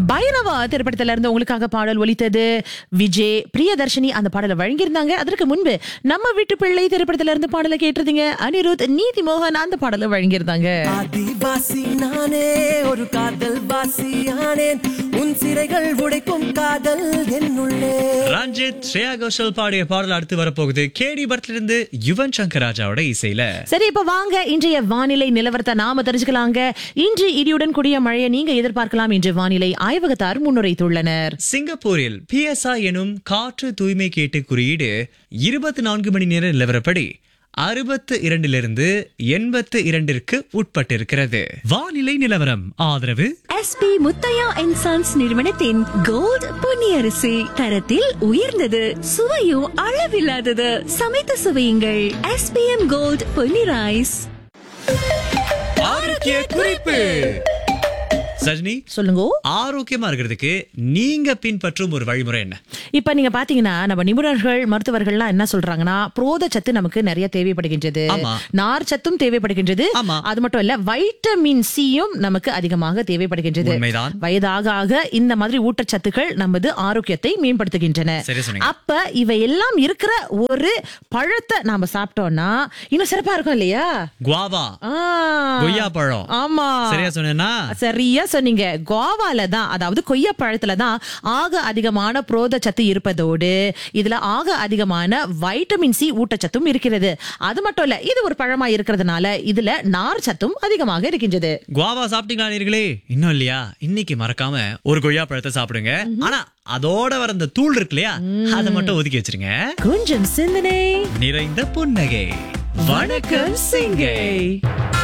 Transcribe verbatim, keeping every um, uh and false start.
பைரவா திரைப்படத்துல இருந்து உங்களுக்காக பாடல் ஒலித்தது. விஜய் பிரியதர்ஷினி அந்த பாடலை வழங்கியிருந்தாங்க. அதற்கு முன்பு நம்ம வீட்டு பிள்ளை திரைப்படத்துல இருந்து பாடலை கேட்டிருந்தீங்க. அனிருத் நீதி மோகன் அந்த பாடலை வழங்கியிருந்தாங்க. ஆதிவாசி நானே ஒரு காதல் வாசியானேன் உன் சிறைகள் உடைக்கும் காதல் என்னுள்ளே. ரஞ்சித் ஸ்ரேயா கோஷல் பாடிய பாடல் அடுத்து வரப்போகுது. கேடி படத்திலிருந்து யுவன் சங்கர் ராஜாவோட இசையில. சரி, இப்ப வாங்க இன்றைய வானிலை நிலவரத்தை நாம தெரிஞ்சுக்கலாங்க. இன்று இடியுடன் கூடிய மழையை நீங்க எதிர்பார்க்கலாம் என்று வானிலை ஆய்வகத்தார் முன்னுரைத்துள்ளனர். சிங்கப்பூரில் பி எஸ் ஐ எனும் காற்று தூய்மை கேட்டு குறியீடு இருபத்தி நான்கு மணி நேர நிலவரப்படி அறுபத்து இரண்டிலிருந்து எண்பத்து இரண்டிற்கு உட்பட்டிருக்கிறது. வானிலை நிலவரம் ஆதரவு எஸ்பி முத்தையா அண்ட் சன்ஸ் நிறுவனத்தின் கோல்ட் பொன்னியரிசி. தரத்தில் உயர்ந்தது, சுவையும் அளவில்லாதது. சமைத்து சுவையுங்கள். SPM gold Ponni rice. ஆரோக்கிய குறிப்பு. சஜினி, சொல்லுங்க. ஆரோக்கியமா இருக்கிறதுக்கு நீங்க பின்பற்றும் ஒரு வழிமுறை என்ன? இப்ப நீங்க பாத்தீங்கன்னா நம்ம நிபுணர்கள் மருத்துவர்கள்லாம் என்ன சொல்றாங்கன்னா, புரோத சத்து நமக்கு நிறைய தேவைப்படுகின்றது, நார் சத்தும் தேவைப்படுகின்றது. அது மட்டும் இல்ல, வைட்டமின் சியும் நமக்கு அதிகமாக தேவைப்படுகின்றது. வயதாக ஆக இந்த மாதிரி ஊட்டச்சத்துக்கள் நமது ஆரோக்கியத்தை மேம்படுத்துகின்றன. அப்ப இவை எல்லாம் இருக்கிற ஒரு பழத்தை நாம சாப்பிட்டோம்னா இன்னும் சிறப்பா இருக்கும் இல்லையா? குவாவா, கொய்யா பழம். ஆமா, சரியா சொன்னேனா? சரியா சொன்னீங்க. குவாவால தான், அதாவது கொய்யா பழத்துல தான் ஆக அதிகமான புரோத சத்து இருப்பதோடு இதுல ஆக அதிகமான வைட்டமின் சி ஊட்டச்சத்தும் இருக்கிறது. அது மட்டும் இல்ல, இது ஒரு பழமா இருக்கிறதுனால இதுல நார் சத்தும் அதிகமாக இருக்கின்றது. குவாவா சாப்பிட்டீங்களா நீங்களே? இன்னும் இல்லையா? இன்னைக்கு மறக்காம ஒரு கொய்யா பழத்தை சாப்பிடுங்க. ஆனா அதோட வர அந்த தூள் இருக்கு இல்லையா, அதை மட்டும் ஒதுக்கி வச்சிருங்க. கொஞ்சம் சிந்தனை நிறைந்த புன்னகை. வணக்கம் சிங்கை.